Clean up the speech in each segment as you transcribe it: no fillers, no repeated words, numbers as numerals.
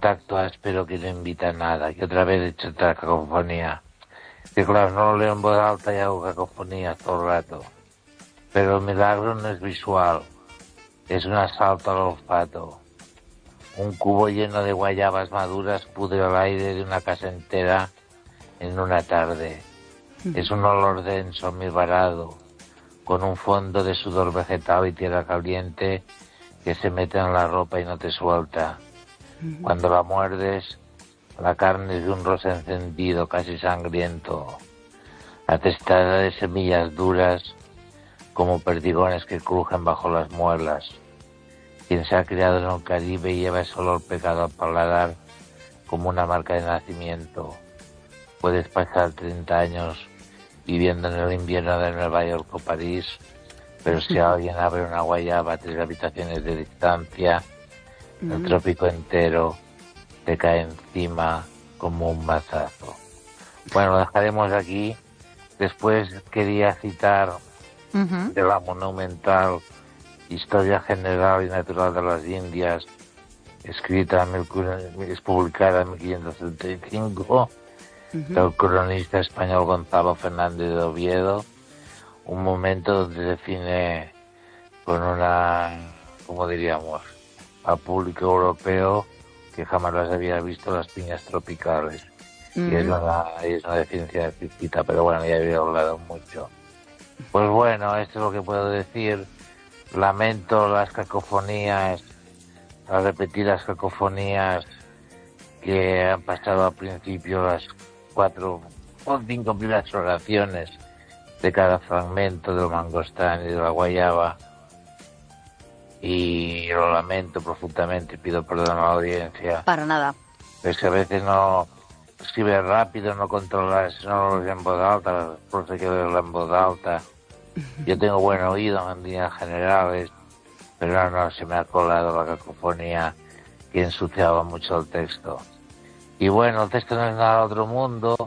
tacto áspero que no invita a nada, que otra vez he hecho otra cacofonía. Que claro, no lo leo en voz alta y hago cacofonía todo el rato. Pero el milagro no es visual, es un asalto al olfato. Un cubo lleno de guayabas maduras pudre al aire de una casa entera en una tarde. Es un olor denso, mirbarado, con un fondo de sudor vegetal y tierra caliente que se mete en la ropa y no te suelta. Cuando la muerdes, la carne es de un rosa encendido, casi sangriento, atestada de semillas duras como perdigones que crujen bajo las muelas. Quien se ha criado en el Caribe lleva ese olor pegado al paladar como una marca de nacimiento. Puedes pasar 30 años viviendo en el invierno de Nueva York o París, pero si alguien abre una guayaba a 3 habitaciones de distancia, el trópico entero te cae encima como un mazazo. Bueno, lo dejaremos aquí. Después quería citar de la monumental Historia General y Natural de las Indias, escrita, es publicada en 1535, del cronista español Gonzalo Fernández de Oviedo, un momento donde define con una, como diríamos, al público europeo que jamás las había visto las piñas tropicales. Y es una definición explícita, pero bueno, ya había hablado mucho. Pues bueno, esto es lo que puedo decir. Lamento las cacofonías, las repetidas cacofonías que han pasado al principio, las 4 o 5 primeras oraciones de cada fragmento del mangostán y de la guayaba. Y lo lamento profundamente, pido perdón a la audiencia. Para nada. Es que a veces no escribes rápido, no controlas, no lo lees en voz alta, por eso hay que leerlo en voz alta. Yo tengo buen oído en líneas generales, pero no se me ha colado la cacofonía que ensuciaba mucho el texto. Y bueno, el texto no es nada de otro mundo,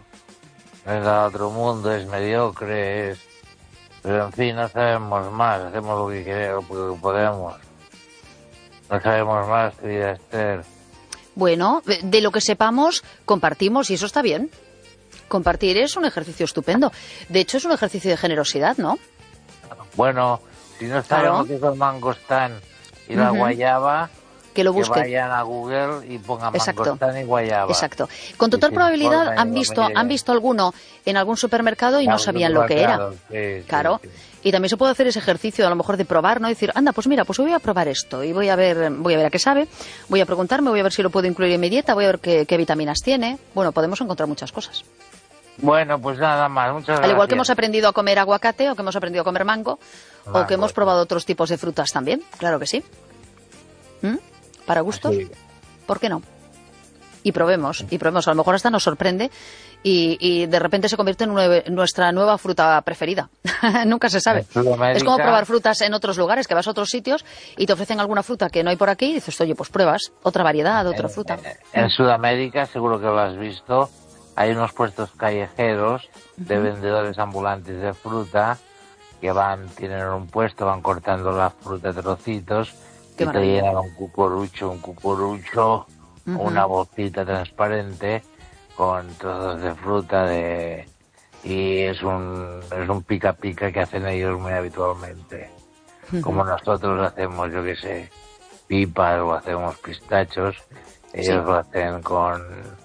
es mediocre, pero en fin, no sabemos más, hacemos lo que queremos, lo que podemos. No sabemos más, querida Esther. Bueno, de lo que sepamos, compartimos y eso está bien. Compartir es un ejercicio estupendo. De hecho, es un ejercicio de generosidad, ¿no? Bueno, si no sabemos qué es el mangostán y la guayaba, que lo busquen. Que vayan a Google y pongan mangostán y guayaba. Exacto. Con total probabilidad han visto alguno en algún supermercado y no sabían lo que era. Claro. Y también se puede hacer ese ejercicio a lo mejor de probar, ¿no? Decir, anda, pues mira, pues voy a probar esto y voy a ver a qué sabe, voy a preguntarme, voy a ver si lo puedo incluir en mi dieta, voy a ver qué vitaminas tiene. Bueno, podemos encontrar muchas cosas. Bueno, pues nada más, muchas gracias. Al igual que hemos aprendido a comer aguacate, o que hemos aprendido a comer mango, o que hemos probado otros tipos de frutas también, claro que sí. ¿Para gustos? Sí. ¿Por qué no? Y probemos, a lo mejor hasta nos sorprende y de repente se convierte en nuestra nueva fruta preferida. Nunca se sabe. Es como probar frutas en otros lugares, que vas a otros sitios y te ofrecen alguna fruta que no hay por aquí y dices, oye, pues pruebas otra variedad, otra fruta. En Sudamérica, seguro que lo has visto, hay unos puestos callejeros de vendedores ambulantes de fruta que tienen un puesto, van cortando la fruta de trocitos y te llenan un cucurucho, una bolsita transparente con trozos de fruta y es un pica pica que hacen ellos muy habitualmente. Como nosotros hacemos, yo qué sé, pipas o hacemos pistachos, ellos lo hacen con...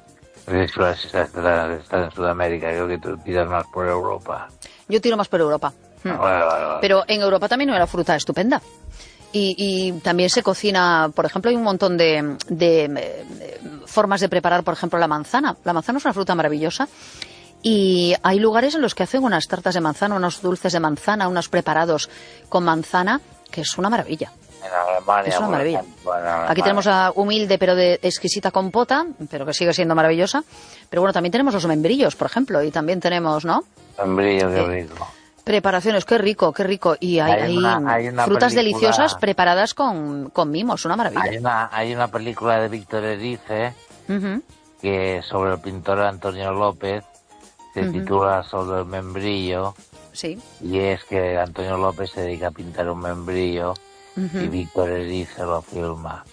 Está en Sudamérica, creo que tú tiras más por Europa. Yo tiro más por Europa. Vale. Pero en Europa también hay una fruta estupenda. Y también se cocina, por ejemplo, hay un montón de formas de preparar, por ejemplo, la manzana. La manzana es una fruta maravillosa y hay lugares en los que hacen unas tartas de manzana, unos dulces de manzana, unos preparados con manzana, que es una maravilla. En Alemania, es una maravilla. Aquí tenemos la humilde pero de exquisita compota, pero que sigue siendo maravillosa. Pero bueno, también tenemos los membrillos, por ejemplo, y también tenemos, ¿no? Membrillos, qué rico. Preparaciones, qué rico, qué rico. Y hay una frutas deliciosas preparadas con mimos, una maravilla. Hay una película de Víctor Erice que sobre el pintor Antonio López se titula Sobre el membrillo. Sí. Y es que Antonio López se dedica a pintar un membrillo y Víctor Erice lo filma.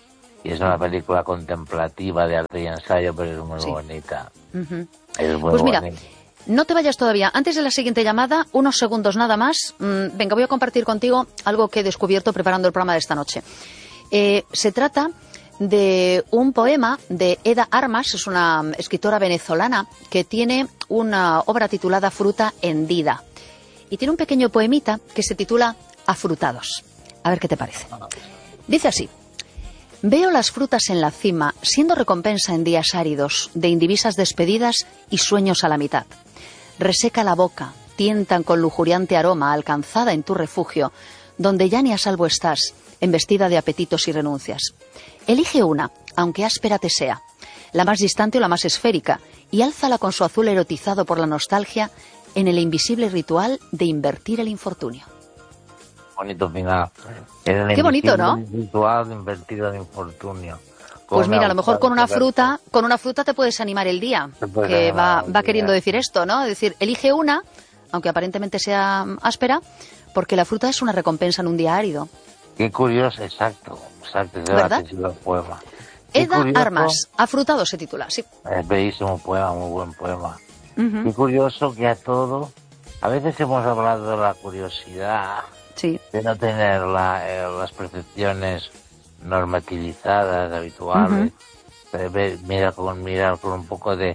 Y es una película contemplativa de arte y ensayo, pero es muy bonita. Es muy pues mira, bonita. No te vayas todavía. Antes de la siguiente llamada, unos segundos nada más. Venga, voy a compartir contigo algo que he descubierto preparando el programa de esta noche. Se trata de un poema de Eda Armas, es una escritora venezolana que tiene una obra titulada Fruta hendida. Y tiene un pequeño poemita que se titula Afrutados. A ver qué te parece. Dice así. Veo las frutas en la cima, siendo recompensa en días áridos, de indivisas despedidas y sueños a la mitad. Reseca la boca, tientan con lujuriante aroma alcanzada en tu refugio, donde ya ni a salvo estás, embestida de apetitos y renuncias. Elige una, aunque áspera te sea, la más distante o la más esférica, y álzala con su azul erotizado por la nostalgia en el invisible ritual de invertir el infortunio. Bonito final. Qué bonito, ¿no? Ritual de invertir el infortunio. Pues mira, a lo mejor con una fruta te puedes animar el día, que va queriendo decir esto, ¿no? Es decir, elige una, aunque aparentemente sea áspera, porque la fruta es una recompensa en un día árido. Qué curioso, exacto, ¿verdad? El poema. Eda Armas, Afrutado se titula, sí. Es bellísimo poema, muy buen poema. Qué curioso que a veces hemos hablado de la curiosidad, sí, de no tener las percepciones normativizadas, habituales, mirar con un poco de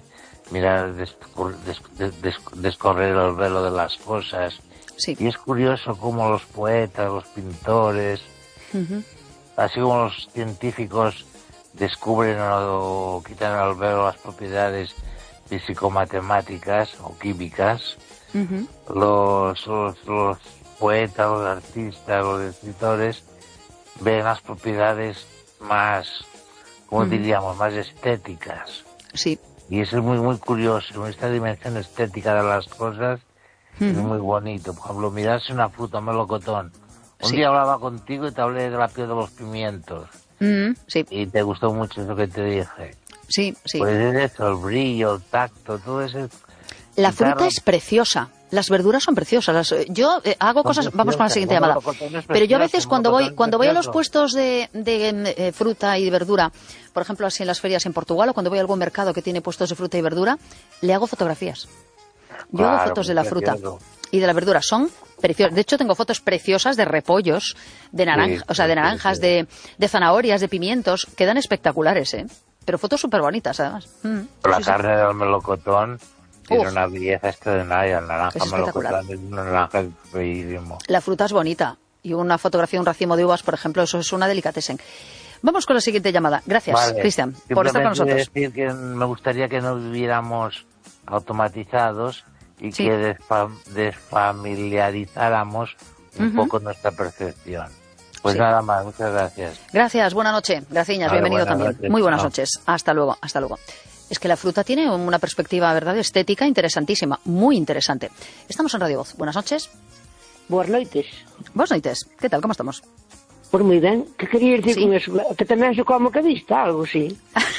descorrer el velo de las cosas. Sí. Y es curioso cómo los poetas, los pintores, así como los científicos descubren o quitan al velo las propiedades físico-matemáticas o químicas, los poetas, los artistas, los escritores ven las propiedades más, ¿cómo diríamos?, más estéticas. Sí. Y eso es muy, muy curioso, esta dimensión estética de las cosas es muy bonito. Por ejemplo, mirarse una fruta, un melocotón. Un día hablaba contigo y te hablé de la piel de los pimientos. Sí. Y te gustó mucho eso que te dije. Sí, sí. Pues es eso, el brillo, el tacto, todo eso. La fruta es preciosa. Las verduras son preciosas. Yo hago cosas. Vamos con la siguiente llamada. Pero yo a veces cuando voy a los puestos de fruta y de verdura, por ejemplo, así en las ferias en Portugal, o cuando voy a algún mercado que tiene puestos de fruta y verdura, le hago fotografías. Yo hago fotos de la fruta y de la verdura. Son preciosas. De hecho, tengo fotos preciosas de repollos, de naranjas, de zanahorias, de pimientos. Quedan espectaculares, ¿eh? Pero fotos súper bonitas, además. La carne del melocotón tiene una belleza extraordinaria. El naranja melocotón es un naranja bellísimo. La fruta es bonita. Y una fotografía de un racimo de uvas, por ejemplo, eso es una delicatessen. Vamos con la siguiente llamada. Gracias, Cristian, por estar con nosotros. Decir que me gustaría que no viviéramos automatizados y que desfamiliarizáramos un poco nuestra percepción. Pues nada más, muchas gracias. Gracias, buena noche. Gracias, bienvenido también. Noches. Muy buenas noches. Hasta luego, hasta luego. Es que la fruta tiene una perspectiva, ¿verdad?, estética interesantísima, muy interesante. Estamos en Radio Voz. Buenas noches. Boas noites. Boas noites. ¿Qué tal? ¿Cómo estamos? Pues moi ben. Que querías dicir con eso? Que tamén se como que vista, algo, sí.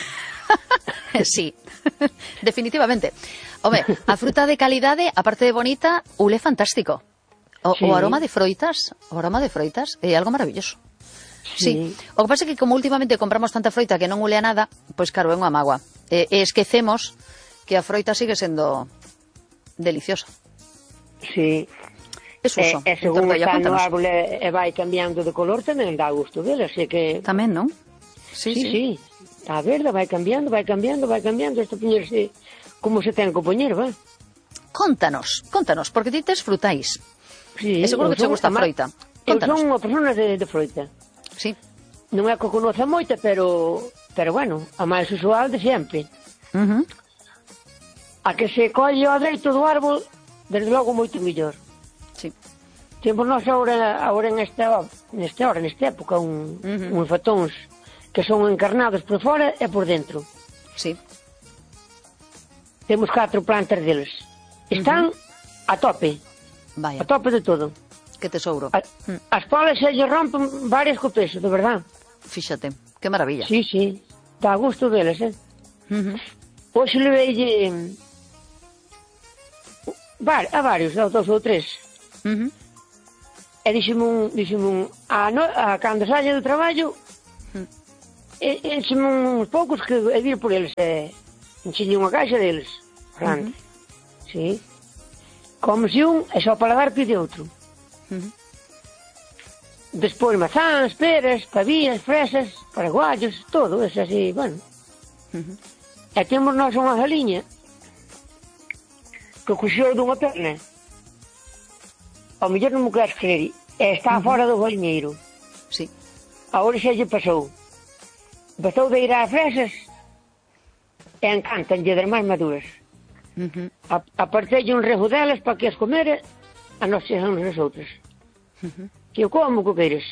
Sí, definitivamente. Home, a fruta de calidade, aparte de bonita, ule fantástico. O aroma de froitas, é algo maravilloso. Sí. O que pasa é que como últimamente compramos tanta froita que non ule a nada, pois claro, é unha mágoa. E esquecemos que a froita sigue sendo deliciosa. Sí. Es uso. E según está no árbol e vai cambiando de color, tamén dá gusto dele, así que... Tamén, non? Sí. Está verde, vai cambiando, isto poñerse como se ten que poñer, va. Contanos, porque ti tes frutais. Sí, e seguro que che gusta a froita. Contanos. Eu son unha persona de froita. Sí. Non é que conoza moita, pero bueno, a máis usual de sempre. A que se colle ao deito do árbol, desde logo moito mellor. Sí. Temos nós agora nesta época uns fatóns que son encarnados por fora e por dentro. Sí. Temos 4 plantas deles. Están a tope. Vaya. A tope de todo. Que tesouro. As polas se lle rompen varias co peso, de verdad. Fíxate, que maravilla. Sí. Dá gusto deles, Hoxe leveille a varios, a 2 ou 3. E dixeme cando saia do traballo, encheme uns poucos que é vir por eles, encheme unha caixa deles, grande. Sí. Comese un, e só para dar pide outro. Despois mazás, peras, pavías, fresas, paraguayos, todo, é así, bueno. E temos nós unha galiña que coxeu dunha perna. Ao mellor non me queres creer, está fora do galiñeiro. Sí. Agora xa lle pasou. Empezou de ir ás fresas e encantanlle das máis maduras. Apartelle un rejo delas para que as comere, a nós chegamos nas outras. Que eu como que queires.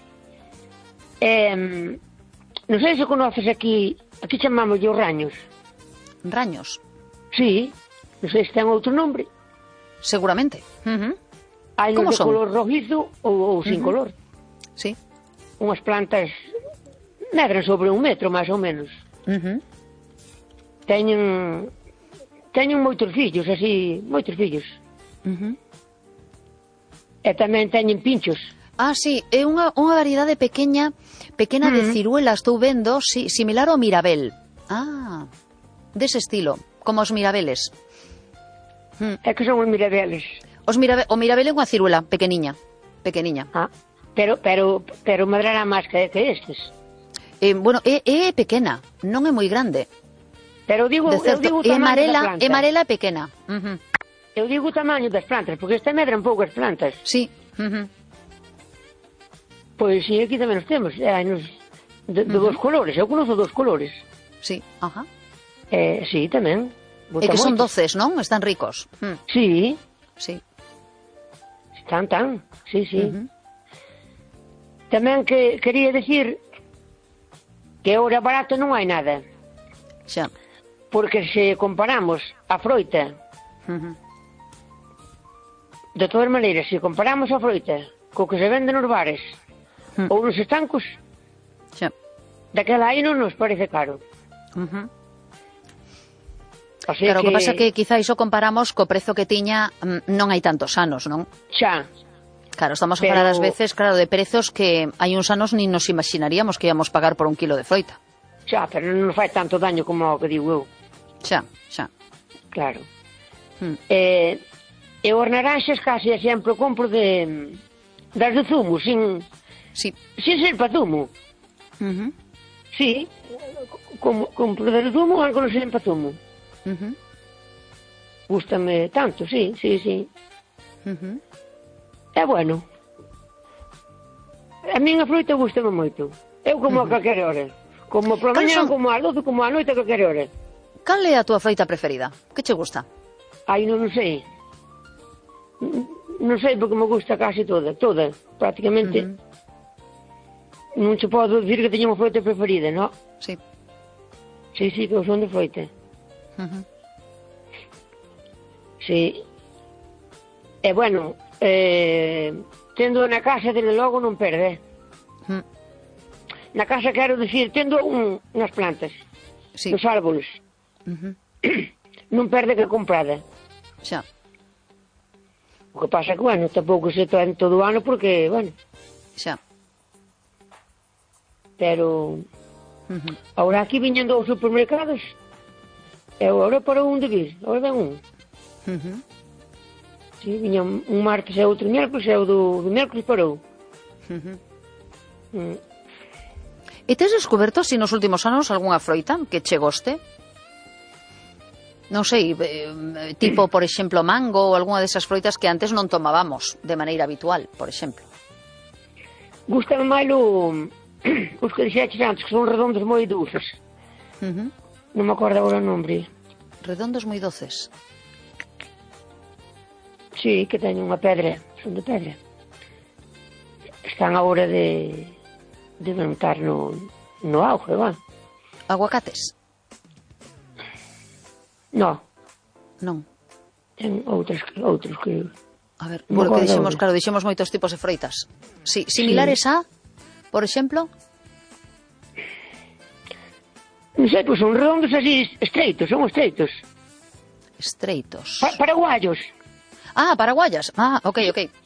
Non sei se conoces aquí chamamos os raños. Raños? Sí, non sei se ten outro nombre. Seguramente. Hai Como de son? color rojizo ou sin color. Sí. Unhas plantas medran sobre 1 metro, máis ou menos. Teñen moitos fillos, así, moitos fillos. E tamén teñen pinchos. Ah, sí, é unha variedade pequena de ciruela, estou vendo, sí, similar ao mirabel. Ah, dese estilo, como os mirabeles. É que son os mirabeles. O mirabel é unha ciruela pequeniña. Ah, pero madrará máis que estes. Bueno, é pequena, non é moi grande. Pero digo o tamaño da planta. É amarela pequena. Eu digo o tamaño das plantas, porque esta medran poucas plantas. Sí. Pois sí, aquí tamén os temos. Hai nos de dos colores, eu conozco 2 colores. Sí, ajá. Sí, tamén. E que son doces, non? Están ricos. Sí. Sí. Tan, sí. Tamén que quería decir que ahora barato non hai nada. Xa. Porque se comparamos a froita, de todas maneiras, se comparamos a froita co que se vende nos bares ou nos estancos, xa, daquela aí non nos parece caro. O sea claro, o que pasa que quizá iso comparamos co prezo que tiña non hai tantos anos, non? Xa. Claro, estamos a falar ás veces, claro, de prezos que hai uns anos ni nos imaginaríamos que íamos pagar por 1 kilo de froita. Xa, pero non nos fai tanto daño como o que digo eu. Xa. Claro. E os naranxas casi sempre compro das de zumo, sin ser para zumo. Sí, compro das de zumo, algo non ser para zumo. Gústame tanto, sí. É bueno. A minha fruta gústame moito. Eu como a calquer hora. Como por mañá, como a 12, como a noite, a calquer hora. Cal é a túa froita preferida? Que che gusta? Ai, non sei. Non sei porque me gusta casi toda, prácticamente. Non se podo dicir que teño unha froita preferida, non? Sí. Sí, que eu son de froita. Sí. E bueno, tendo na casa, desde logo, non perde. Na casa, quero dicir, tendo unhas plantas, nos árboles, non perde que comprada. Xa. O que pasa que, bueno, tampouco se ten todo o ano porque, bueno. Xa. Pero agora aquí viñen dos supermercados e agora para un de vir, agora ven un. Sí, viña un martes e outro miércoles e o do miércoles parou. E tes descoberto, si nos últimos anos, algunha froita que che goste? Non sei, tipo, por exemplo, mango ou algunha desas froitas que antes non tomábamos de maneira habitual, por exemplo. Gústame máis os que dixeches antes, que son redondos moi dulces. Non me acordo agora o nombre. Redondos moi doces. Sí, que teñen unha pedra, son de pedra. Están agora de montar no auge, va. Aguacates? Non. Ten outros que... A ver, porque dixemos moitos tipos de froitas. Sí, similares a, por exemplo? Non sei, pois son redondos así, estreitos, son estreitos. Estreitos. Paraguayos. Ah, paraguayas. Ah, ok.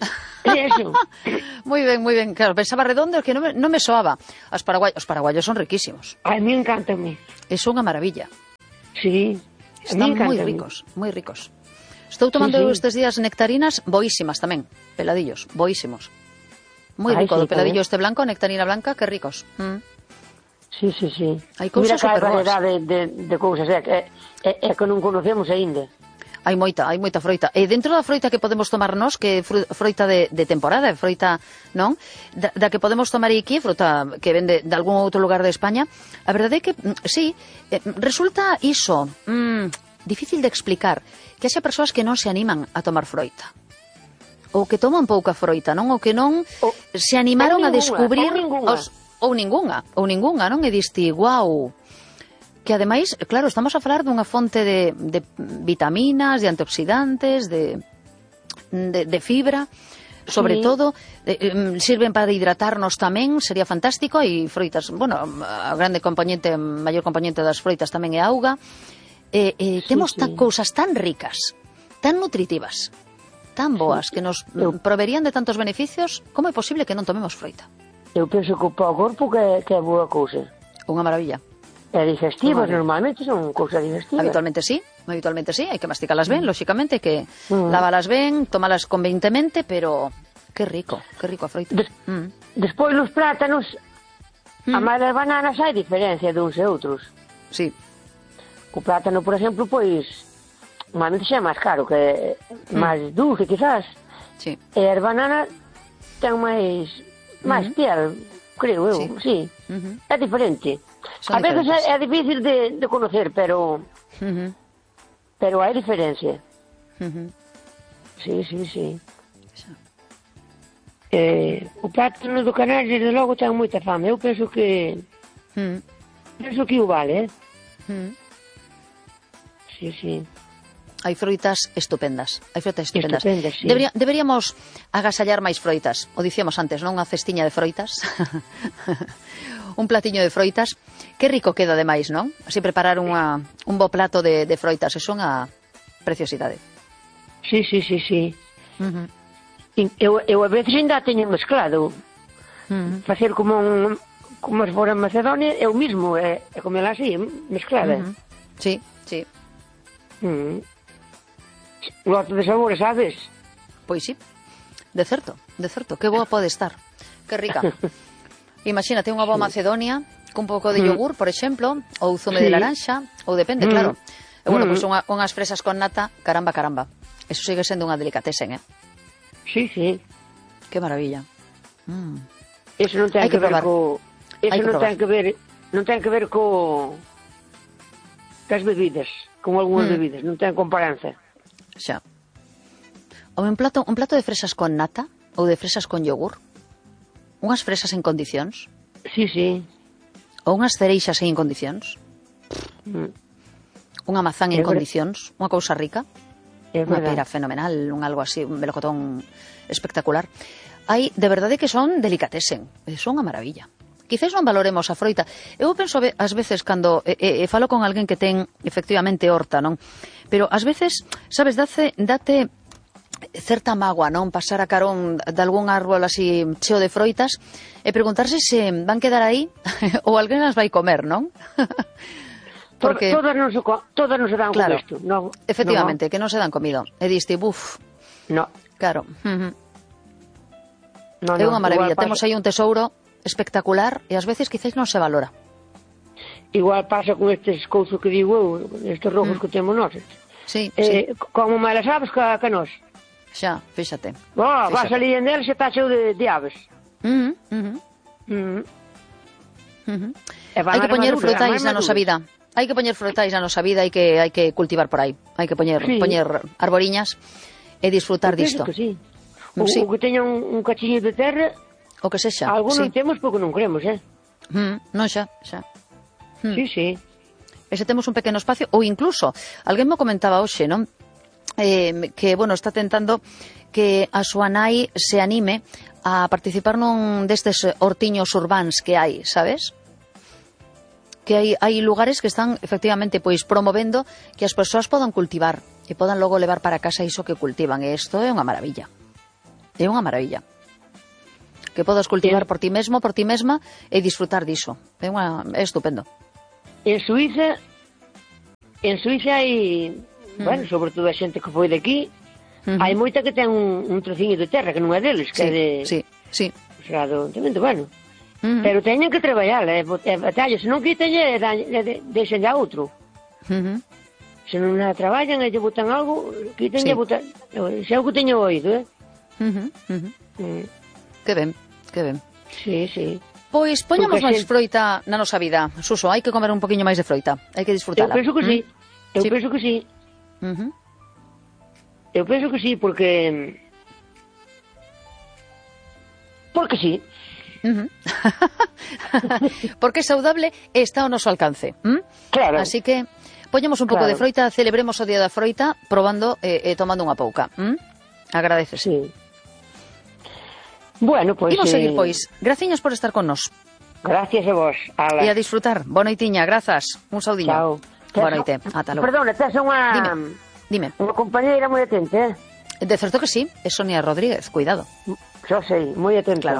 Eso. Moi ben, claro, pensaba redondo que non me soaba. Os paraguayos son riquísimos. A mí encantame. É unha maravilla. Sí. Están moi ricos. Estou tomando estes días nectarinas boísimas tamén, peladillos, boísimos. Moi rico, do peladillo este blanco, nectarina blanca, que ricos. Sí. Hai cousas super boas. Mira que hai variedade de cousas, é que non conocemos aínda. Hai moita froita. E dentro da froita que podemos tomar nós, que é froita de temporada, froita, non? Da que podemos tomar aquí, froita que vende de algún outro lugar de España, a verdade é que, sí, resulta iso, difícil de explicar, que haxa persoas que non se animan a tomar froita. Ou que toman pouca froita, non? Ou que non se animaron a descubrir... Ou ningunha, non? E diste, guau... Que ademais, claro, estamos a falar dunha fonte de vitaminas, de antioxidantes, de fibra, sobre todo, sirven para hidratarnos tamén, sería fantástico, e froitas, bueno, a maior componente das froitas tamén é auga, temos cousas tan ricas, tan nutritivas, tan boas, que nos proverían de tantos beneficios, como é posible que non tomemos froita? Eu penso que para o corpo que é boa cousa. Unha maravilla. É digestivas, normalmente son cousas digestivas. Habitualmente sí, hai que masticalas ben, lóxicamente, que lávalas ben, tomalas convenientemente, pero que rico a froita. Despois nos plátanos, a máis das bananas hai diferencia de uns e outros. Sí. O plátano, por exemplo, pois, normalmente xa é máis caro, que é máis dulce, quizás. Sí. E as bananas ten máis piel, creo eu, sí. É diferente. A veces é difícil de conocer, pero hai diferencia. Sí. O plátano do Canal, desde logo, ten moita fama. Eu penso que o vale, Sí. Hai froitas estupendas. Sí. Deberíamos agasallar máis froitas. O dicíamos antes, non? Unha cestiña de froitas. Un platiño de froitas. Que rico queda ademais, non? Así preparar un bo plato de froitas. É unha preciosidade. Sí. Eu a veces ainda teño mezclado. Facer como as fora en Macedonia, eu mismo, comela así, mezclada. Sí. Lote de sabores, sabes? Pois sí, de certo, que boa pode estar, que rica. Imagínate unha boa Macedonia cun pouco de yogur, por exemplo, ou zume de laranxa, ou depende, claro. E bueno, pois unhas fresas con nata, caramba. Eso sigue sendo unha delicatesen, Sí. Que maravilla. Eso non ten que ver co... Eso non ten que ver co... cas bebidas, con algunhas bebidas, non ten comparanza. Xa. Un plato de fresas con nata ou de fresas con yogur? Unhas fresas en condicións? Sí. Ou unhas cereixas en condicións? Unha mazán en condicións? Unha cousa rica? Unha pera fenomenal, algo así, un melocotón espectacular. De verdade que son delicatesen, son unha maravilla. Quizás non valoremos a froita. Eu penso ás veces cando falo con alguén que ten efectivamente horta, non? Pero ás veces, sabes, date certa mágoa, non? Pasar a carón de algún árbol así cheo de froitas e preguntarse se van quedar aí ou alguén as vai comer, non? Porque todas non se dan con isto. No, efectivamente, que non se dan comido. E diste, buf. No. Claro. É unha maravilla. Temos aí un tesouro espectacular e ás veces quizás non se valora. Igual pasa con estes cousas que digo eu, estes rojos que temos nós. Sí. Como malas aves que nós. Xa, fíxate. Vas ali en el, xa está cheo de aves. Hai que poñer frutais na nosa vida. Hai que poñer frutais na nosa vida, hai que cultivar por aí. Hai que poñer arboriñas e disfrutar disto. O que teña un cachiño de terra, o que sexa. Algo non temos porque non queremos, Non xa. Sí. E se temos un pequeno espacio, ou incluso, alguén me comentaba hoxe, non? Que, bueno, está tentando que a súa nai se anime a participar nun destes hortiños urbáns que hai, sabes? Que hai lugares que están, efectivamente, pois promovendo que as persoas podan cultivar e podan logo levar para casa iso que cultivan, e isto é unha maravilla. É unha maravilla. Que podas cultivar por ti mesmo, por ti mesma, e disfrutar diso. É estupendo. En Suiza hai, bueno, sobre todo a xente que foi de aquí, hai moita que ten un trociño de terra que non é deles, que é de... Sí. O sea, do Ayuntamiento, bueno. Pero teñen que traballar, batalla, se non quitalle, deixen a outro. Se non a traballan e lle botan algo, quítenlle botan... Xa o que teño oído, Que ben. Sí. Pois poñamos máis froita na nosa vida, Suso, hai que comer un poquinho máis de froita, hai que disfrutala. Eu penso que sí. Eu penso que sí, porque sí. Porque é saudable e está ao noso alcance. Claro. Así que poñamos un pouco de froita, celebremos o Día da Froita probando e tomando unha pouca. Agradeces. Sí. Bueno, pois... Imos seguir, pois. Graciñas por estar con nos. Gracias a vos. Ala. E a disfrutar. Boa noitiña, grazas. Un saudiño. Chao. Boa noite. Ata logo. Perdona, tes unha... Dime. Unha compañeira moi atenta, De certo que sí, é Sonia Rodríguez, cuidado. Xo sei, moi atenta. Claro.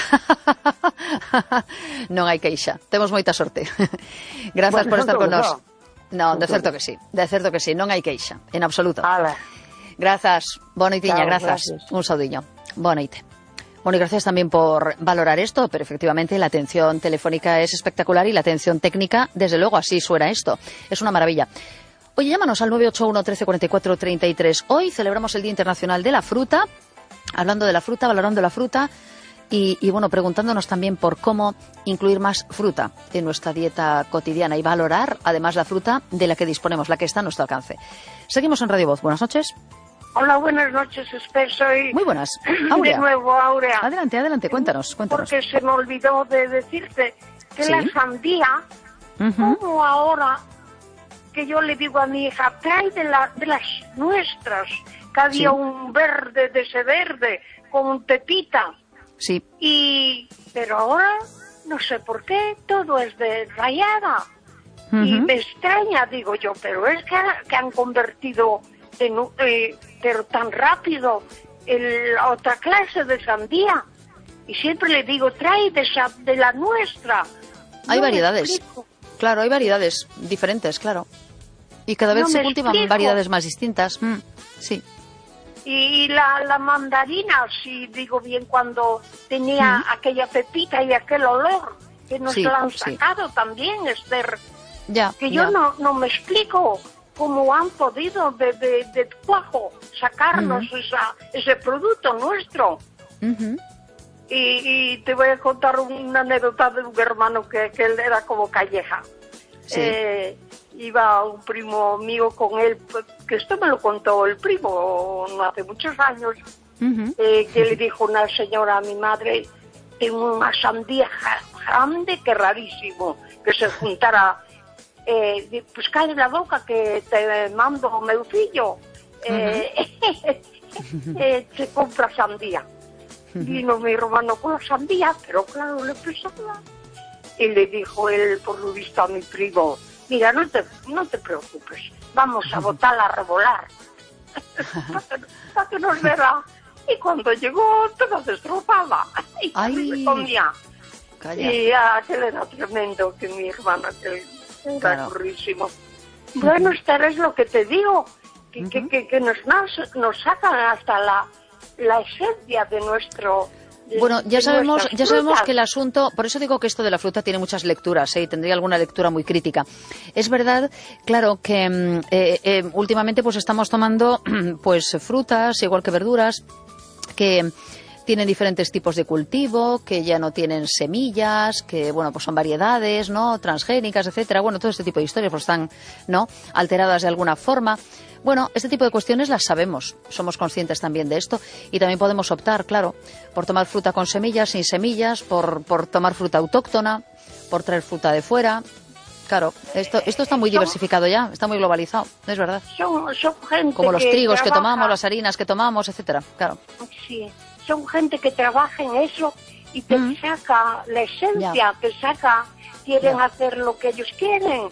Non hai queixa. Temos moita sorte. Grazas por estar con nos. Non, de certo que sí. Non hai queixa, en absoluto. Ala. Grazas. Boa noitiña, grazas. Un saudiño. Boa noite. Bueno, y gracias también por valorar esto, pero efectivamente la atención telefónica es espectacular y la atención técnica, desde luego, así suena esto. Es una maravilla. Oye, llámanos al 981 13 44 33. Hoy celebramos el Día Internacional de la Fruta, hablando de la fruta, valorando la fruta y bueno, preguntándonos también por cómo incluir más fruta en nuestra dieta cotidiana y valorar, además, la fruta de la que disponemos, la que está a nuestro alcance. Seguimos en Radio Voz. Buenas noches. Hola, buenas noches, soy... Muy buenas. Aurea. De nuevo, Aurea. Adelante, cuéntanos. Porque se me olvidó de decirte que la sandía, como ahora que yo le digo a mi hija, trae de las nuestras, que había un verde de ese verde, con pepita. Sí. Pero ahora, no sé por qué, todo es de rayada. Y me extraña, digo yo, pero es que han convertido... pero tan rápido otra clase de sandía, y siempre le digo, trae de la nuestra. Hay variedades, claro, hay variedades diferentes, claro, y cada vez se cultivan variedades más distintas. Sí. Y la mandarina, si digo bien, cuando tenía aquella pepita y aquel olor que nos la han sacado también, Esther, yo no me explico cómo han podido de cuajo sacarnos ese producto nuestro. Y te voy a contar una anécdota de un hermano que él era como Calleja. Iba un primo mío con él, que esto me lo contó el primo no hace muchos años, que le dijo una señora a mi madre, tengo una sandía grande que rarísimo, que se juntara... pues cae la boca que te mando meu fillo se compra sandía. Vino mi hermano con la sandía, pero claro, le pesaba y le dijo él por lo visto a mi primo, mira, no te preocupes, vamos a botarla a revolar para que nos verá. Y cuando llegó toda destrozada y se comía. Calla. Y aquel era tremendo, que mi hermana era currísimo. Bueno, esta es lo que te digo, que nos sacan hasta la esencia de nuestro... Bueno, ya sabemos que el asunto, por eso digo que esto de la fruta tiene muchas lecturas, y tendría alguna lectura muy crítica. Es verdad, claro, que últimamente pues estamos tomando pues frutas, igual que verduras, que tienen diferentes tipos de cultivo, que ya no tienen semillas, que bueno, pues son variedades, ¿no?, transgénicas, etcétera. Bueno, todo este tipo de historias pues están, ¿no?, alteradas de alguna forma. Bueno, este tipo de cuestiones las sabemos, somos conscientes también de esto y también podemos optar, claro, por tomar fruta con semillas, sin semillas, por tomar fruta autóctona, por traer fruta de fuera. Claro, esto está muy diversificado ya, está muy globalizado, es verdad. Son gente como los trigos que tomamos, las harinas que tomamos, etcétera, claro. Sí, son gente que trabaja en eso y te saca la esencia, te saca, quieren hacer lo que ellos quieren.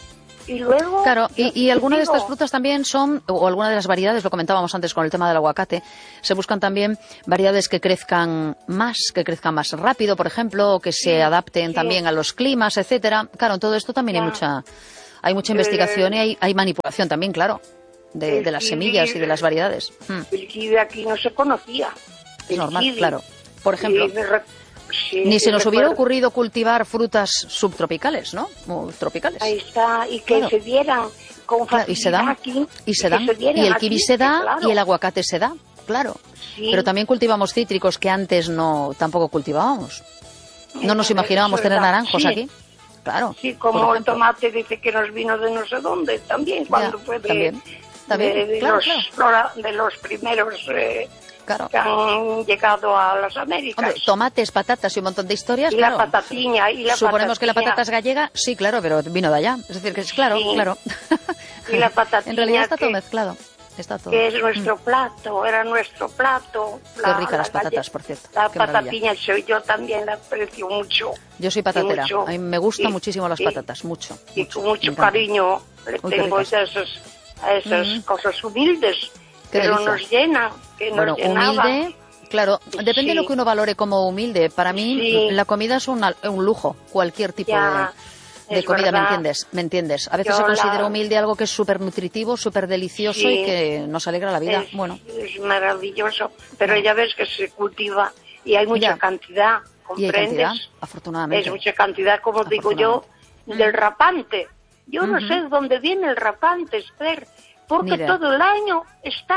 Y luego... Claro, y algunas de estas frutas también son, o algunas de las variedades, lo comentábamos antes con el tema del aguacate, se buscan también variedades que crezcan más rápido, por ejemplo, o que se adapten también a los climas, etcétera. Claro, en todo esto también hay mucha investigación y hay manipulación también, claro, de las semillas y de las variedades. El kiwi aquí no se conocía. Es normal, claro. Por ejemplo... Ni se nos hubiera ocurrido cultivar frutas subtropicales, ¿no? O tropicales. Ahí está, y que se dieran con facilidad aquí. Y se dan. Y el kiwi se da, y el aguacate se da, claro. Sí. Pero también cultivamos cítricos que antes tampoco cultivábamos. No nos imaginábamos tener naranjos aquí. Claro. Sí, como el tomate dice que nos vino de no sé dónde, también, cuando fue de los primeros... Claro. Que han llegado a las Américas. Hombre, tomates, patatas y un montón de historias. Y claro. La patatiña. Suponemos que la patata es gallega, sí, claro, pero vino de allá. Es decir, que es claro. Y la patatiña. En realidad está todo mezclado. Está todo. Que es nuestro plato, era nuestro plato. Qué ricas las patatas, por cierto. La patatiña yo también la aprecio mucho. Yo soy patatera. A mí me gustan muchísimo las patatas, mucho. Y con mucho cariño le tengo a esas cosas humildes. Pero nos llena, nos llenaba. Humilde, claro, depende de lo que uno valore como humilde. Para mí la comida es un lujo, cualquier tipo de comida, ¿me entiendes? A veces se considera humilde algo que es súper nutritivo, súper delicioso y que nos alegra la vida. Es maravilloso, pero ya ves que se cultiva y hay mucha cantidad, ¿comprendes? Y hay cantidad, afortunadamente. Es mucha cantidad, como digo yo, del rapante. Yo no sé de dónde viene el rapante, Esther. Porque todo el año está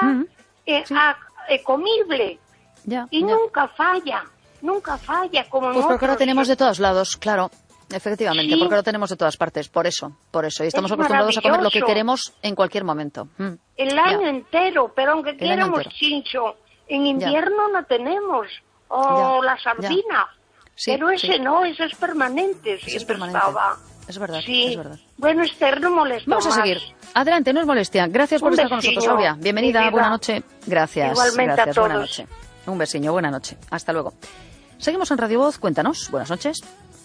comible y nunca falla como pues porque lo tenemos de todos lados, claro, efectivamente, porque lo tenemos de todas partes, por eso, y estamos acostumbrados a comer lo que queremos en cualquier momento. El año entero, pero aunque quieramos chincho, en invierno no tenemos, la sardina, pero ese no, ese es permanente, es permanente. Es verdad, es verdad. Bueno, Esther, no molesta. Vamos a seguir. Adelante, no es molestia. Gracias por estar con nosotros, Aurea. Bienvenida, buena noche. Gracias. Igualmente a todos. Buena noche. Un besiño, buena noche. Hasta luego. Seguimos en Radio Voz, cuéntanos. Buenas noches.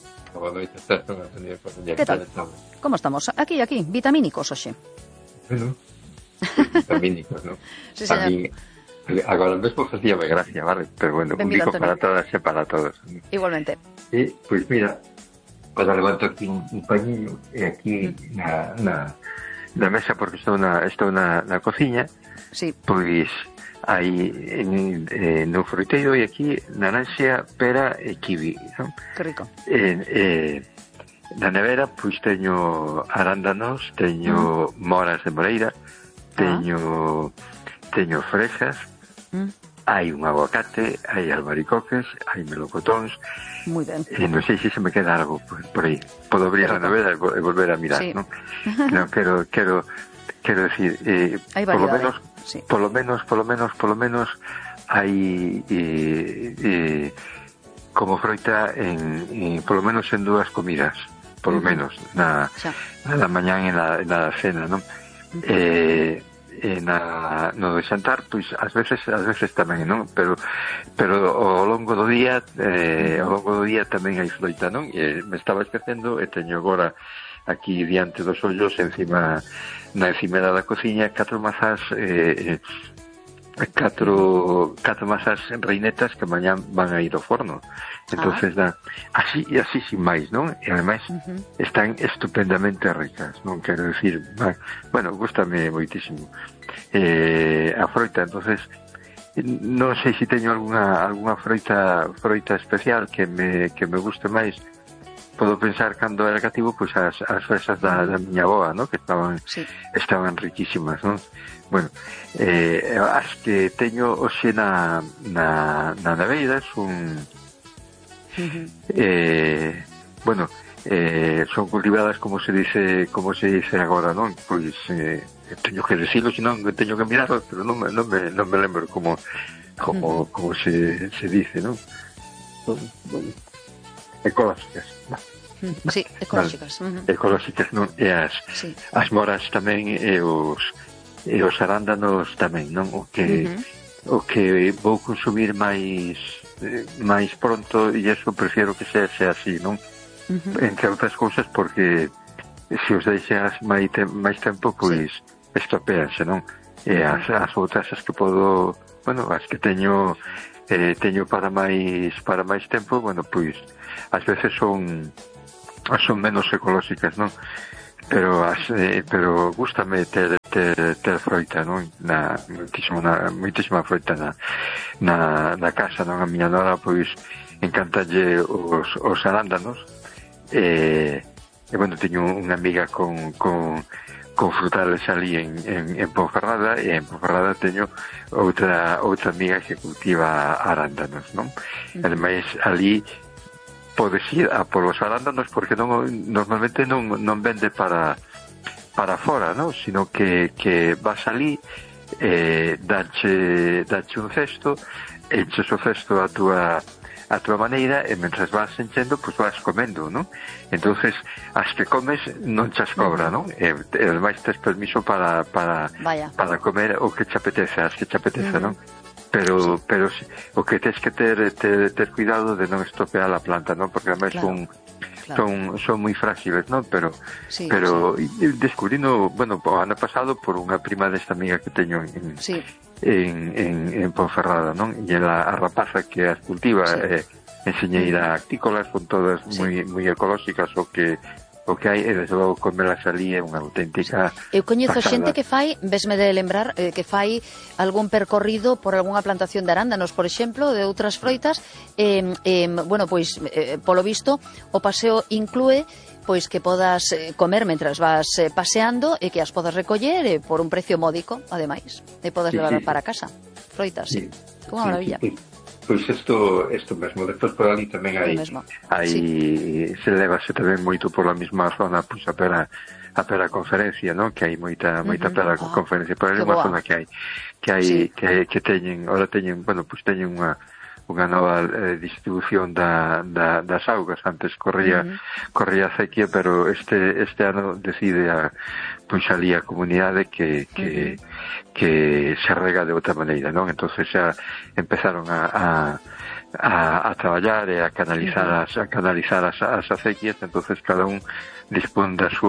¿Qué tal? ¿Cómo estamos? Aquí, vitamínicos, oxe. Bueno, vitamínicos, ¿no? Sí, señor. A mí, agora mesmo facíame gracia, vale? Pero bueno, un dico para todas e para todos. Igualmente. E, pois mira, cando levanto aquí un pañinho e aquí na mesa, porque estou na cociña, sí. Pois hai no fruteiro e aquí naranxa, pera e kiwi, non? Que rico. Na nevera pois teño arándanos, teño moras de moreira, teño fresas, hai un aguacate, hai albaricoques, hai melocotóns. Muy ben. Non sei se me queda algo por aí. Podo abrir a nevera e volver a mirar, sí. Non? No, quero decir, por lo menos hai como froita por lo menos en dúas comidas, por lo menos na mañá e na cena, non? No de xantar, pois ás veces tamén, non? Pero ao longo do día tamén hai froita, non? Me estaba esquecendo e teño agora aquí diante dos ollos na encimera da cociña 4 mazás reinetas que mañá van a ir ao forno. Entonces así sin máis, non? E ademais están estupendamente ricas, non? Quero decir, bueno, gústame moitísimo a froita. Entonces non sei se teño algunha froita especial que me guste máis. Podo pensar cando era cativo, pois as fresas da miña avoa, non? Que estaban riquísimas, non? Bueno, as que teño hoxe na neveira son son cultivadas como se dice agora, non? Pois teño que decirlo, senón teño que mirarlo, pero non me lembro como se dice, non? Ecológicas. Sí, ecológicas. Ecológicas, non? E as moras tamén e os arándanos tamén, non? O que vou consumir máis pronto, e eso prefiero que sea así, non? Entre outras cousas porque se os deixas máis tempo, pois estropéanse, non? E as outras as que podo, bueno, as que teño para máis tempo, bueno, pois ás veces son menos ecolóxicas, non? Pero gústame ter froita, non? Moitísima froita na casa, non? A miña nora, pois, encantalle os arándanos, e bueno, teño unha amiga con frutales ali en Ponferrada, e en Ponferrada teño outra amiga que cultiva arándanos, non? Ademais, ali podes ir a polos arándanos porque normalmente non vende para fora, non? Sino que vas ali, dache un cesto, enches o cesto a túa maneira, e mentras vas enchendo, pois vas comendo, non? Entonces, as que comes non chas cobra, non? E ademais tes permiso para comer o que te apetece, as que te apetece, non? Pero o que tens que ter cuidado de non estropear a planta, non? Porque ademais son moi frágiles, non? Pero descubrindo, bueno, o ano pasado por unha prima desta amiga que teño en Ponferrada, non? E a rapaza que as cultiva, enseñeira actícolas, son todas moi ecolóxicas, o que hai, e desde logo comelas ali é unha auténtica eu coñezo pasada. Xente que fai, vesme de lembrar, que fai algún percorrido por algunha plantación de arándanos, por exemplo, de outras froitas, bueno, pois, polo visto, o paseo inclúe pois que podas comer mentras vas paseando, e que as podas recoller por un precio módico, ademais, e podas levar para casa froitas, unha maravilla. Pois isto mesmo, despois por ali tamén hai se levase tamén moito por a mesma zona, pois a pera conferencia, non? Que hai moita pera conferencia, por ali unha zona que teñen, ahora teñen, bueno, pois teñen unha nova distribución das augas. Antes corría a sequía, pero este ano decide pois ali a comunidade que se rega de outra maneira, non? Entonces xa empezaron a traballar e a canalizar as acequias. Entonces cada un dispón do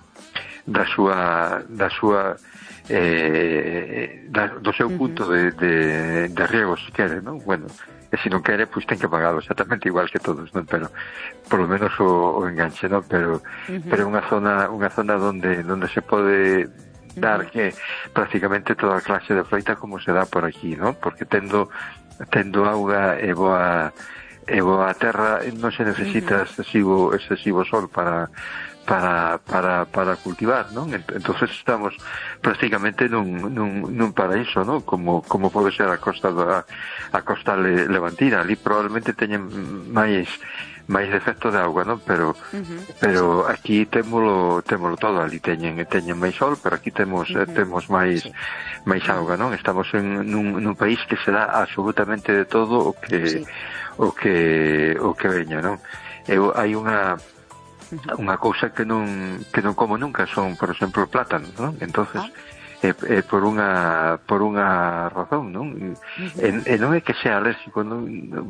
seu punto de riego, se quere, non? Bueno, e se non quere, pois ten que pagalo exactamente igual que todos, non? Pero polo menos o enganche, non? Pero unha zona onde se pode dar que prácticamente toda a clase de froita como se dá por aquí, non? Porque tendo auga e boa terra, non se necesita excesivo sol para cultivar, non? Entonces estamos prácticamente nun paraíso, non? Como pode ser a costa levantina. Ali probablemente teñen máis defecto de auga, non? Pero aquí témolo todo. Ali teñen máis sol, pero aquí temos máis auga, non? Estamos nun país que se dá absolutamente de todo o que veña, non? Hai unha cousa que non como nunca son, por exemplo, plátanos, non? Entonces por unha razón, non? E non é que sea alérxico, non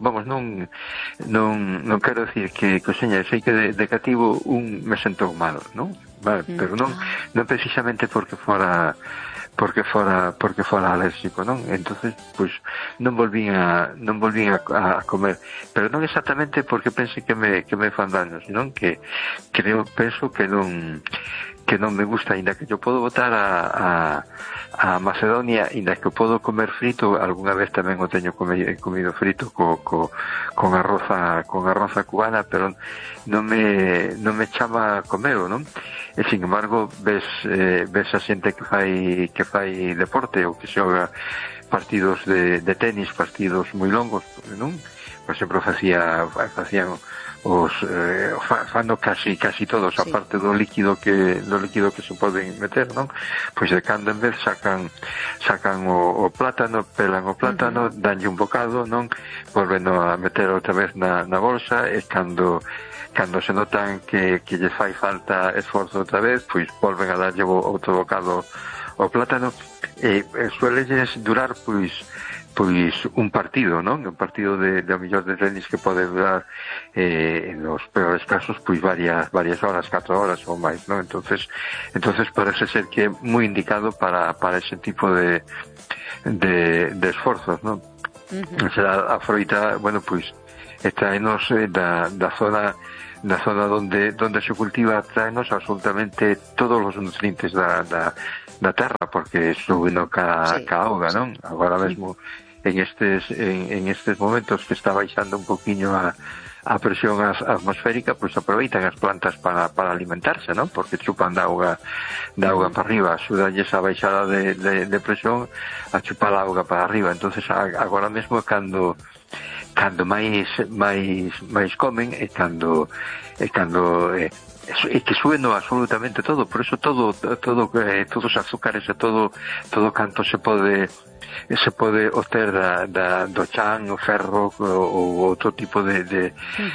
quero decir que seña, sei que de cativo me sentou mal, non? Vale, pero non precisamente porque fora alérxico, non? Entonces, pois non volvín a comer, pero non exactamente porque pense que me fan daño, senón que penso que non me gusta, ainda que yo podo botar a Macedonia, ainda que podo comer frito, algunha vez tamén o teño comido frito con arroza cubana, pero non me chama a comero, non? E sin embargo ves a xente que fai deporte ou que xoga partidos de tenis, partidos moi longos, non? Por exemplo, facían fano casi todos, aparte do líquido que se poden meter, non? Pois de cando en vez sacan o plátano, pelan o plátano, danlle un bocado, non? Volven a meter outra vez na bolsa, e cando se notan que lle fai falta esforzo outra vez, pois volven a darlle outro bocado o plátano suele durar pois un partido, non? Un partido de mellor de tenis que pode durar nos peores casos pois varias horas, 4 horas ou máis, non? Entonces parece ser que é moi indicado para ese tipo de esforzos, non? O sea, a froita, bueno, pois traenos da zona donde se cultiva, traenos absolutamente todos os nutrientes da terra, porque suben ca auga, non? Agora mesmo en estes momentos que está baixando un poquinho a presión atmosférica, pois aproveitan as plantas para alimentarse, non? Porque chupan da auga para arriba, axudanlles a baixada de presión, a chupar a auga para arriba. Entonces agora mesmo cando máis comen e que sueno absolutamente todo, por eso todos os azúcares e todo canto se pode obter do chan, o ferro ou outro tipo de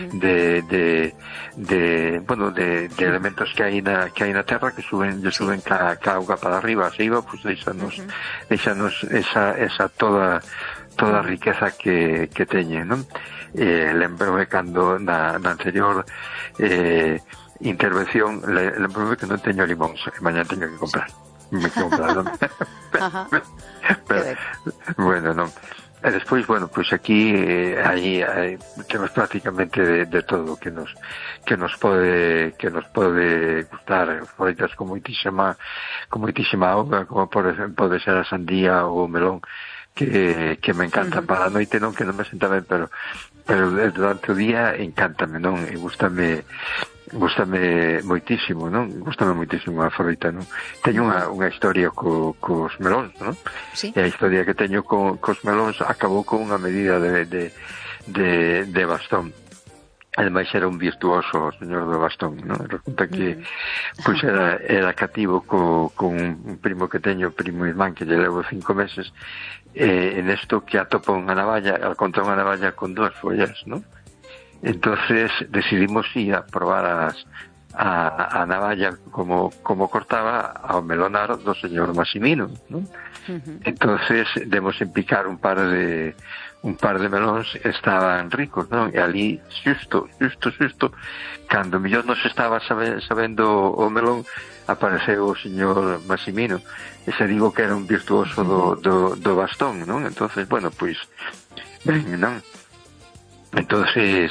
elementos que hai na terra que suben ca auga para arriba, pois deixanos esa toda a riqueza que teñen, non? Lembro cando na anterior intervención lembro que non teño limóns, e mañá teño que comprar. Non? Pero, bueno, non. E despois, bueno, pois aquí aí temos prácticamente de todo que nos pode gustar, froitas con moitísima auga, como por exemplo pode ser a sandía ou o melón, que me encanta. Para a noite non, que non me senta ben, pero durante o día encántame, non? E gústame moitísimo, non? Gústame moitísimo a froita, non? Teño unha historia cos melóns, non? Sí. E a historia que teño cos melóns acabou con unha medida de bastón. Ademais era un virtuoso o señor do bastón, non? Resulta que pois era cativo con un primo que teño, primo irmán, que lle levo 5 meses, en esto que atopa unha navalla, contra unha navalla con 2 follas, non? Entonces decidimos ir a probar a navalla como cortaba ao melonar do señor Massimino, non? Entonces demos en picar un par de melóns, estaban ricos, non? E ali, xusto, cando mellor non se estaba sabendo o melón, apareceu o señor Massimino, e se digo que era un virtuoso do bastón, non? Entonces, bueno, pois, ben, non? Entonces,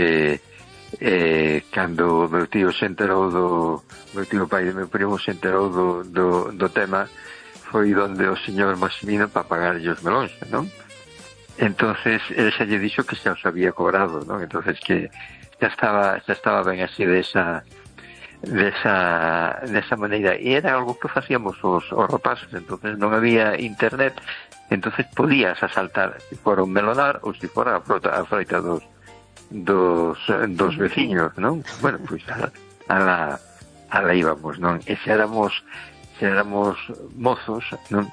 cando meu tío se enterou meu tío pai de meu primo se enterou do tema, foi donde o señor Massimino para pagarlle os melóns, non? Entonces ele xa lle dixo que xa os había cobrado, non? Entonces que xa estaba ben así desa maneira, e era algo que facíamos os rapazes. Entonces non había internet, entonces podías asaltar se fora un melonar ou se fora a froita dos veciños, non? Bueno, pois ala íbamos, non? E xa éramos mozos, non?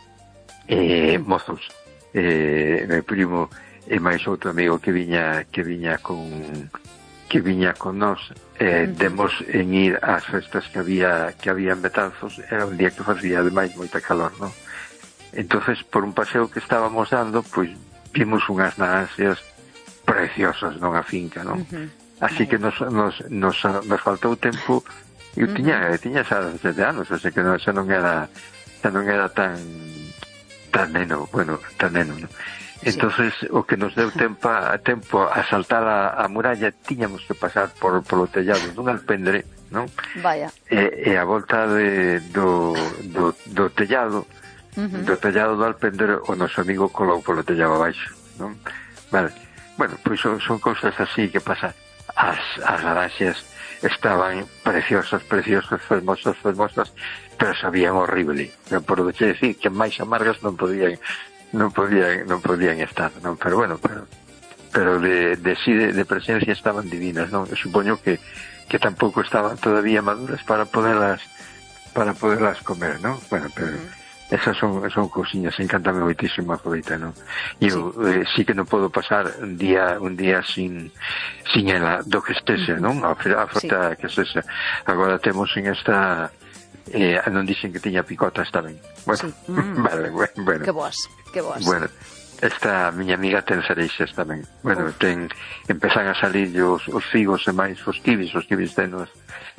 Meu primo e máis outro amigo que viña con nós, demos en ir ás festas que había en Betanzos. Era un día que facía ademais moita calor, non? Entonces, por un paseo que estábamos dando, pois vimos unhas naranxas preciosas, non? A finca, non? Así que nos faltou tempo. Eu tiña xa 17 anos, así que xa non era tan neno, non? Entonces, o que nos deu tempo a saltar a muralla, tiñamos que pasar polo tellado dun alpendre, non? Vaya. E a volta do tellado, do alpendre, o noso amigo colou polo tellado abaixo, non? Vale. Bueno, pois son cousas así que pasan. As naranxas estaban preciosas, fermosas, pero sabían horrible. Non podo decir que máis amargas non podían estar, non? Pero bueno, pero de presencia estaban divinas, non? Supoño que tampouco estaban todavía maduras para poderlas comer, non? Bueno, pero esas son cousiñas. Encántame moitísimo a froita, non? Eu sí que non podo pasar un día sin ela, do que estese, non? A froita que estese. Agora temos en esta non dixen que tiña picotas tamén. Bueno, sí. Vale, bueno. Que boas. Bueno, esta miña amiga ten cereixas tamén. Bueno, empezan a salir os figos e máis os kibis tenos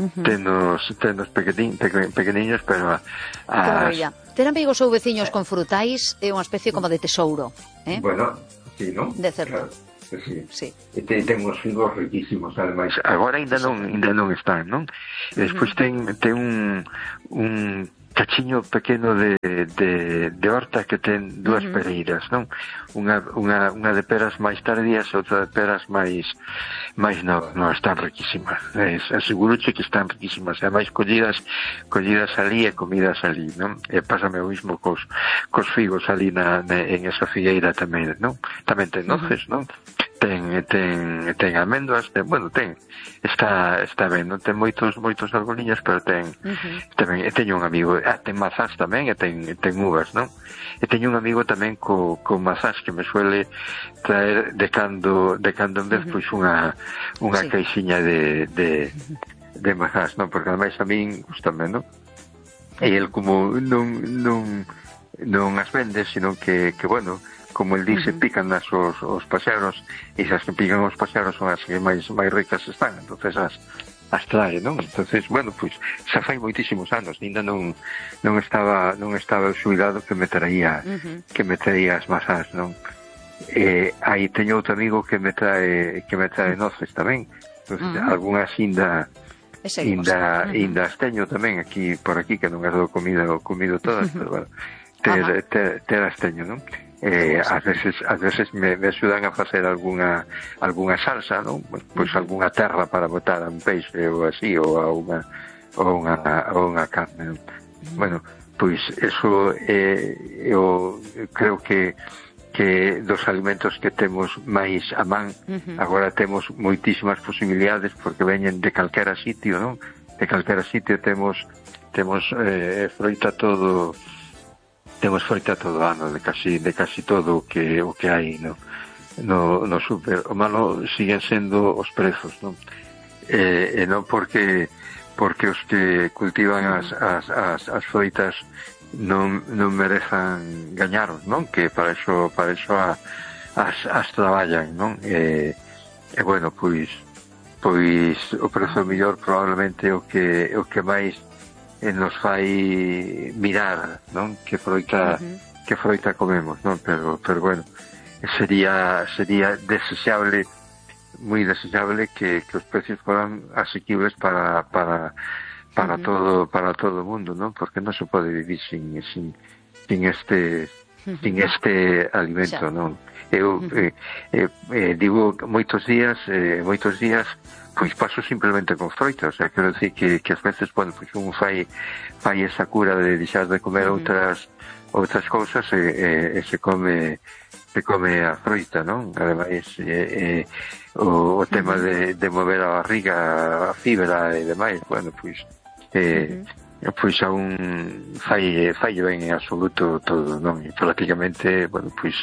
pequeniños, pero que maravilla. Ter amigos ou veciños con frutais é unha especie como de tesouro, Bueno, sí, non? De certo. Claro. Sí. Sí. E ten uns figos riquísimos, ademais. Agora ainda non están, non? E despois ten un cachiño pequeno de horta que ten dúas pereiras, non? Unha de peras máis tardías e outra de peras máis novas. Non, están riquísimas. Aseguroche que están riquísimas. E ademais collidas ali e comidas ali, non? E pásame o mismo cos figos ali en esa figueira tamén, non? Tamén ten noces, non? Ten almendras, está ben, non ten moitos arboliños, pero ten tamén, e teño un amigo, ten mazás tamén, e ten uvas, non? E teño un amigo tamén con mazás que me suele traer de cando en vez pois unha caixinha de mazás, non? Porque ademais a min gustame, non? E el como non as vende, sino que bueno, como el dice, pican os paxaros, e esas que pican os paxaros son as que máis ricas están, entonces as trae, non? Entonces, bueno, pois xa fai moitísimos anos, ainda non estaba o xubilado que me traía as mazás, non? Aí teño outro amigo que me trae noces tamén, entonces algunhas ainda as teño tamén por aquí, que non as dou comido todas, pero bueno, ter as teño, non? Ás veces me axudan a facer algunha salsa, non? Pois algunha terra para botar un peixe ou así, ou unha carne, non? Bueno, pois eso eu creo que dos alimentos que temos máis a man, agora temos moitísimas posibilidades porque veñen de calquera sitio, non? De calquera sitio temos froita todo ano, de casi todo o que hai no super. O malo siguen sendo os prezos, non? E non porque os que cultivan as froitas non merezan gañar, non? Que para eso as traballan, non? E bueno, pois o prezo mellor probablemente o que máis nos fai mirar, non? Que froita comemos, non? Pero bueno, sería desexable, moi desexable que os precios foran asequibles para todo o mundo, non? Porque non se pode vivir sin este alimento, non? Eu digo moitos días pois paso simplemente con froita, o sea, quero dicir que ás veces, bueno, pois un fai esa cura de deixar de comer outras cousas e se come a froita, non? Ademais, o tema de mover a barriga, a fibra e demais, bueno, pois aún fai ben en absoluto todo, non? E prácticamente, bueno, pois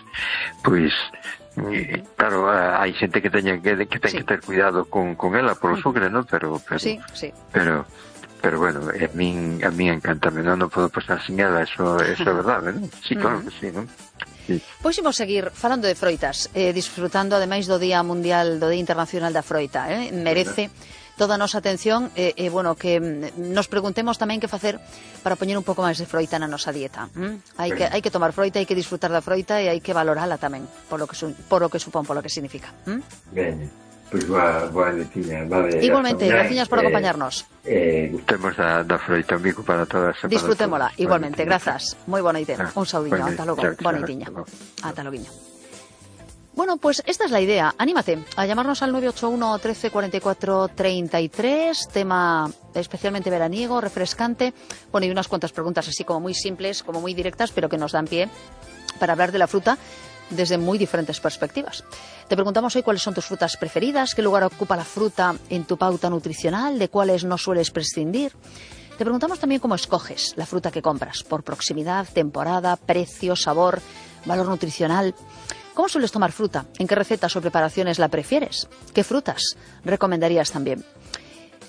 claro, hai xente que ten que ter cuidado con ela por o sucre, non? Pero bueno, a min encantame, non podo pasar sin ela, eso é verdade, non? Sí, claro que sí, non? Sí. Pois imos seguir falando de froitas, disfrutando ademais do Día Mundial, do Día Internacional da Froita, merece toda a nosa atención, bueno, que nos preguntemos tamén que facer para poñer un pouco máis de froita na nosa dieta. Hai que tomar froita, hai que disfrutar da froita e hai que valorala tamén por o que supón, por o que significa. Ben, pois boa noitiña. Igualmente, graciñas por acompañarnos. Gustemos da froita, amigo, para todas. Disfrutémola, igualmente, grazas. Moi boa noite, un saudiño, ata logo, boa noitiña. Ata loguiño. Bueno, pues esta es la idea. Anímate a llamarnos al 981 13 44 33, tema especialmente veraniego, refrescante. Bueno, y unas cuantas preguntas así como muy simples, como muy directas, pero que nos dan pie para hablar de la fruta desde muy diferentes perspectivas. Te preguntamos hoy cuáles son tus frutas preferidas, qué lugar ocupa la fruta en tu pauta nutricional, de cuáles no sueles prescindir. Te preguntamos también cómo escoges la fruta que compras, por proximidad, temporada, precio, sabor, valor nutricional. ¿Cómo sueles tomar fruta? ¿En qué recetas o preparaciones la prefieres? ¿Qué frutas recomendarías también?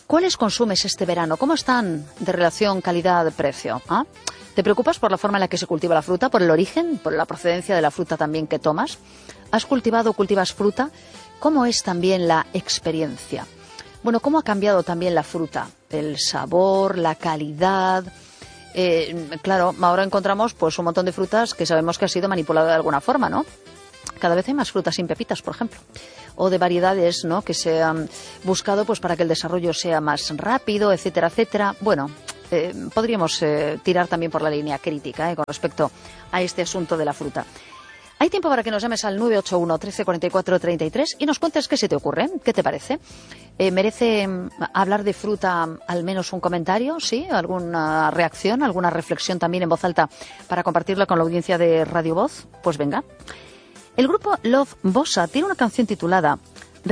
¿Cuáles consumes este verano? ¿Cómo están de relación calidad-precio? ¿Ah? ¿Te preocupas por la forma en la que se cultiva la fruta, por el origen, por la procedencia de la fruta también que tomas? ¿Has cultivado o cultivas fruta? ¿Cómo es también la experiencia? Bueno, ¿cómo ha cambiado también la fruta? El sabor, la calidad. Claro, ahora encontramos pues un montón de frutas que sabemos que ha sido manipulada de alguna forma, ¿no? Cada vez hay más frutas sin pepitas, por ejemplo, o de variedades, ¿no?, que se han buscado pues para que el desarrollo sea más rápido, etcétera, etcétera. Bueno, podríamos tirar también por la línea crítica con respecto a este asunto de la fruta. Hay tiempo para que nos llames al 981 13 44 33 y nos cuentes qué se te ocurre, qué te parece. ¿Merece hablar de fruta al menos un comentario? ¿Sí? ¿Alguna reacción, alguna reflexión también en voz alta para compartirla con la audiencia de Radio Voz? Pues venga. El grupo Love Bossa tiene una canción titulada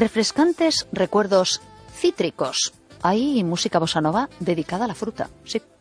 Refrescantes recuerdos cítricos. Hay música bossa nova dedicada a la fruta, sí.